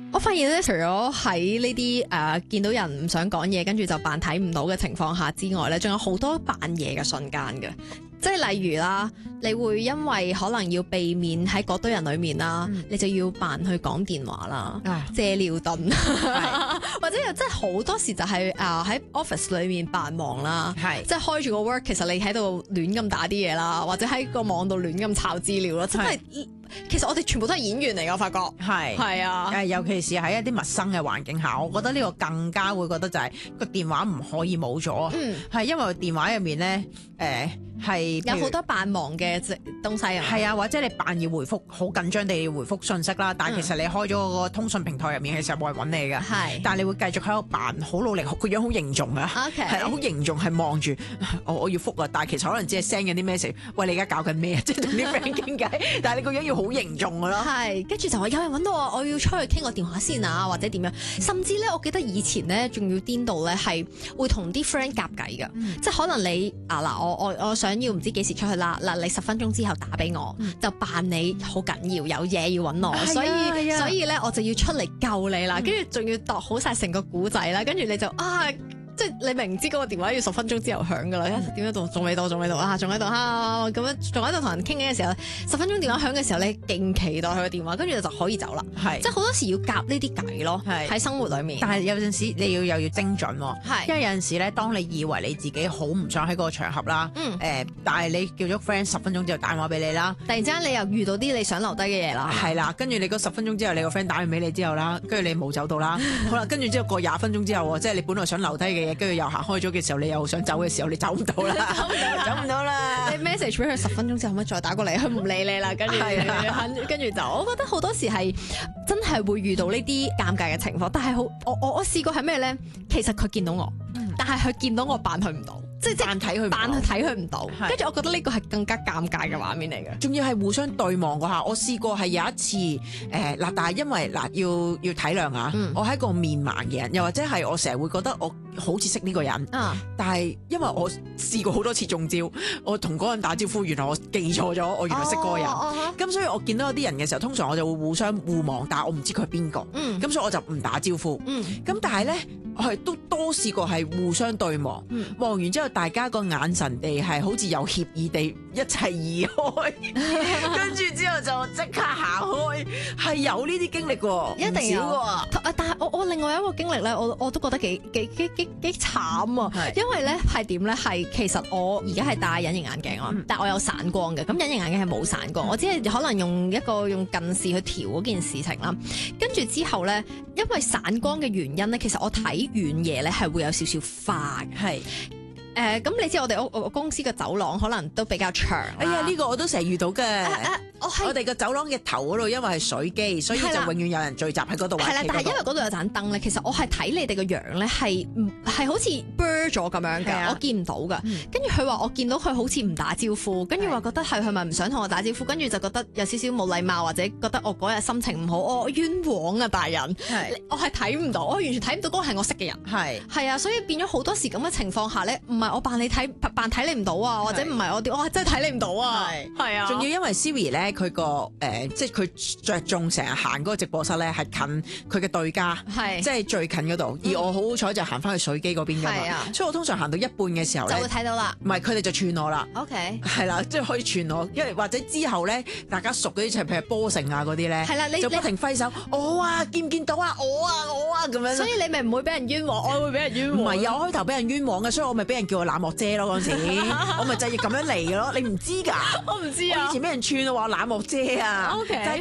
我發現咧，除咗喺呢啲見到人唔想講嘢，跟住就扮睇唔到嘅情況下之外咧，仲有好多扮嘢嘅瞬間嘅。即係例如啦，你會因為可能要避免喺嗰堆人裡面啦，你就要扮去講電話啦，借尿遁，或者又真係好多時就係喺 office 裏面扮忙啦，即係開住個 work， 其實你喺度亂咁打啲嘢啦，或者喺個網度亂咁抄資料啦，真係。其實我哋全部都係演員嚟㗎，我發覺係啊， 尤其是喺一啲陌生嘅環境下，我覺得呢個更加會覺得就係個電話唔可以冇咗，係因為個電話入面咧係有好多扮忙嘅東西啊， 係啊，或者你扮要回覆好緊張地回覆信息啦，但係其實你開咗個通訊平台入面，其實冇人揾你㗎，但係你會繼續喺度扮好努力，個樣好凝重啊，係好凝重係望住我要覆啊，但係其實可能只係 send 緊啲 message，喂你而家搞緊咩啊？即係同啲 friend 傾偈，但係你個樣要好凝重㗎咯， 跟住就話有人揾到我要出去傾個電話先啊，或者點樣，甚至咧我記得以前咧仲要顛到咧係會同啲 friend 夾計㗎，即係可能你我想要唔知幾時出去啦，嗱你10分鐘之後打俾我，就扮你好緊要有嘢要揾我，所以咧我就要出嚟救你啦，跟住仲要度好晒成個古仔啦，跟住你就即係你明知嗰個電話要10分鐘之後響㗎啦，點解仲未到仲喺度咁樣仲喺度同人傾緊嘅時候，10分鐘電話響嘅時候，你勁期待佢個電話，跟住就可以走啦。即係好多時要夾呢啲計咯，喺生活裡面。 但係有陣時你又要精準喎，因為有陣時咧，當你以為你自己好唔想喺嗰個場合啦，但係你叫咗 friend 10分鐘之後打電話俾你啦， 突然之間你又遇到啲你想留低嘅嘢啦， 係啦，跟住你嗰10分鐘之後，你個 friend 打完俾你之後啦，跟住你冇走到啦，好啦，跟住之後過20分鐘之後，即係你本來想留低嘅嘢。跟住又行開咗嘅時候，你又想走嘅時候，你走唔到啦，走唔到啦。你 message 俾佢10分鐘之後，可唔可以再打過嚟？佢唔理你啦，跟住就，我覺得好多時係真係會遇到呢啲尷尬嘅情況。但係我試過係咩咧？其實佢見到我，但係佢見到我扮佢唔到。即係扮睇佢唔到，跟住我覺得呢個係更加尷尬嘅畫面嚟嘅。 仲要係互相對望嗰下，我試過係有一次但係因為要體諒啊，我係一個面盲嘅人，又或者係我成日會覺得我好似識呢個人，但係因為我試過好多次中招，我同嗰個人打招呼，原來我記錯咗，我原來識嗰個人，咁所以我見到有啲人嘅時候，通常我就會互相互望，但係我唔知佢係邊個，咁所以我就唔打招呼，咁但係咧我係都多試過係互相對望，望完之後。大家個眼神地係好似有協議地一齊移開，跟住之後就即刻行開，係有呢啲經歷喎， 一定有喎。但係我另外一個經歷咧，我都覺得幾慘啊！因為咧係點咧？係其實我而家係戴隱形眼鏡啊，但我有散光嘅。咁隱形眼鏡係冇散光，我只係可能用近視去調嗰件事情啦。跟住之後咧，因為散光嘅原因咧，其實我睇遠嘢咧係會有少少花嘅。咁你知我哋公司嘅走廊可能都比較長。 哎呀，呢個我都成日遇到嘅。我哋個走廊嘅頭嗰度，因為係水機，所以就永遠有人聚集喺嗰度。 係啦，但係因為嗰度有盞燈咧，其實我係睇你哋個樣咧係好似 blur 咗咁樣嘅，我見唔到㗎。跟住佢話我見到佢好似唔打招呼，跟住話覺得係咪唔想同我打招呼，跟住就覺得有少少冇禮貌，或者覺得我嗰日心情唔好，我冤枉啊大人！我係睇唔到，我完全睇唔到嗰個係我識嘅人。係啊，所以變咗好多時咁嘅情況下咧，唔係我扮睇你唔到啊，或者唔係我係真係睇你唔到啊。係啊， 仲要因為 Siri 咧。佢個即係佢着重成日行嗰個直播室咧，係近佢嘅對家，即係最近嗰度。而我好彩就行翻去水機嗰邊㗎嘛，所以我通常行到一半嘅時候咧， 就會睇到啦。 唔係佢哋就串我啦。 OK， 係啦，即係可以串我，因為或者之後咧，大家熟嗰啲，譬如波城啊嗰啲咧，就不停揮手，我啊見唔見到啊，我啊咁樣。 所以你咪唔會俾人冤枉，我會俾人冤枉。 唔係有開頭俾人冤枉嘅，所以我咪俾人叫我冷漠姐咯嗰陣時，我咪就係咁樣嚟嘅咯。你唔知㗎？ 我唔知啊。 我以前俾人串啊話冷漠姐啊，